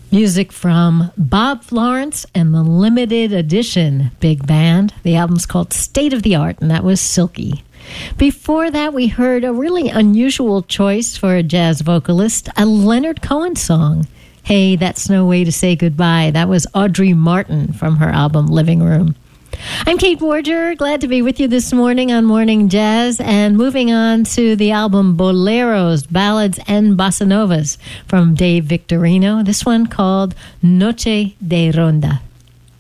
Music from Bob Florence and the Limited Edition Big Band. The album's called State of the Art, and that was Silky. Before that, we heard a really unusual choice for a jazz vocalist, a Leonard Cohen song. Hey, That's No Way to Say Goodbye. That was Audrey Martin from her album Living Room. I'm Kate Borger, glad to be with you this morning on Morning Jazz, and moving on to the album Boleros, Ballads and Bossa Novas from Dave Victorino. This one called Noche de Ronda.